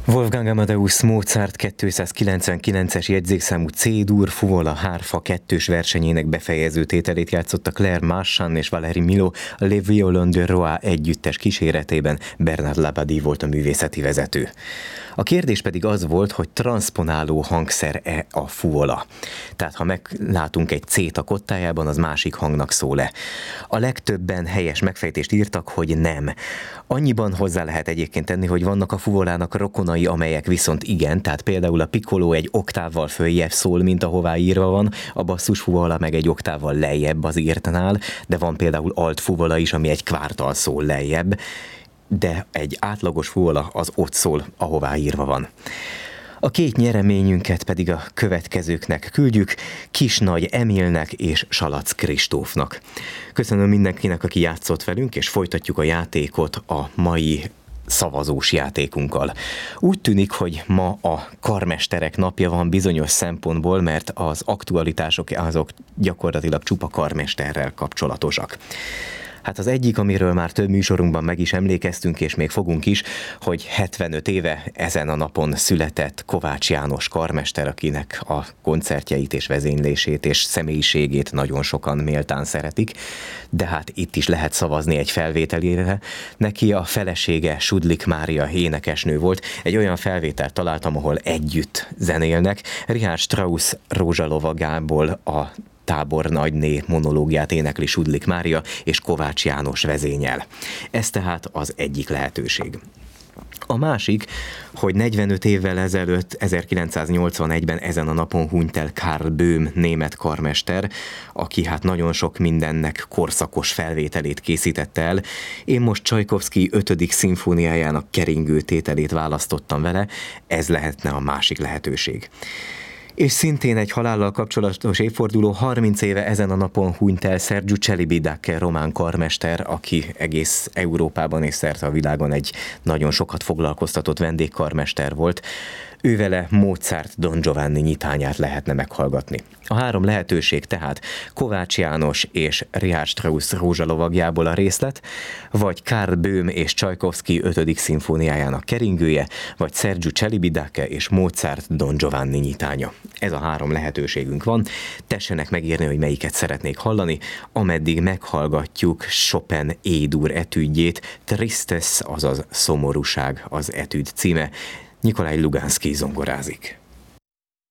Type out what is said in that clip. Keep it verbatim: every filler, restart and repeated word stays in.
Wolfgang Amadeus Mozart kétszázkilencvenkilences jegyzékszámú C-dur fuvola hárfa kettős versenyének befejező tételét játszotta Claire Marchand és Valérie Milhaud a Le Violon de Roi együttes kíséretében. Bernard Labadie volt a művészeti vezető. A kérdés pedig az volt, hogy transzponáló hangszer-e a fuvola. Tehát ha meglátunk egy C-t a kottájában, az másik hangnak szól-e. A legtöbben helyes megfejtést írtak, hogy nem. Annyiban hozzá lehet egyébként tenni, hogy vannak a fuvolának rokonai, amelyek viszont igen, tehát például a piccolo egy oktávval följebb szól, mint ahová írva van, a basszus fuvola meg egy oktávval lejjebb az írtnál, de van például alt fuvola is, ami egy kvártal szól lejjebb, de egy átlagos fuvola az ott szól, ahová írva van. A két nyereményünket pedig a következőknek küldjük, Kisnagy Emilnek és Salac Kristófnak. Köszönöm mindenkinek, aki játszott velünk, és folytatjuk a játékot a mai szavazós játékunkkal. Úgy tűnik, hogy ma a karmesterek napja van bizonyos szempontból, mert az aktualitások azok gyakorlatilag csupa karmesterrel kapcsolatosak. Hát az egyik, amiről már több műsorunkban meg is emlékeztünk, és még fogunk is, hogy hetvenöt éve ezen a napon született Kovács János karmester, akinek a koncertjeit és vezénylését és személyiségét nagyon sokan méltán szeretik, de hát itt is lehet szavazni egy felvételére. Neki a felesége Sudlik Mária énekesnő volt. Egy olyan felvételt találtam, ahol együtt zenélnek. Richard Strauss Rózsalovagából a tábornagyné monológiát énekli Sudlik Mária és Kovács János vezényel. Ez tehát az egyik lehetőség. A másik, hogy negyvenöt évvel ezelőtt, ezerkilencszáznyolcvanegyben ezen a napon hunyt el Karl Böhm német karmester, aki hát nagyon sok mindennek korszakos felvételét készítette el. Én most Csajkovszky ötödik szimfóniájának keringő tételét választottam vele, ez lehetne a másik lehetőség. És szintén egy halállal kapcsolatos évforduló, harminc éve ezen a napon hunyt el Sergiu Celibidache, román karmester, aki egész Európában és szerte a világon egy nagyon sokat foglalkoztatott vendégkarmester volt. Ővele Mozart Don Giovanni nyitányát lehetne meghallgatni. A három lehetőség tehát Kovács János és Richard Strauss Rózsalovagjából a részlet, vagy Karl Böhm és Csajkovszky ötödik szimfóniájának keringője, vagy Sergiu Celibidache és Mozart Don Giovanni nyitánya. Ez a három lehetőségünk van. Tessenek megírni, hogy melyiket szeretnék hallani, ameddig meghallgatjuk Chopin E-dur etüdjét, Tristesse, azaz szomorúság az etüd címe. Nikolaj Luganszky zongorázik.